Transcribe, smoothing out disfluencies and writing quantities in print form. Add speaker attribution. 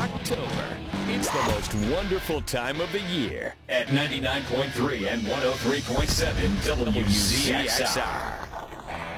Speaker 1: October. It's the most wonderful time of the year at 99.3 and 103.7 WCXR.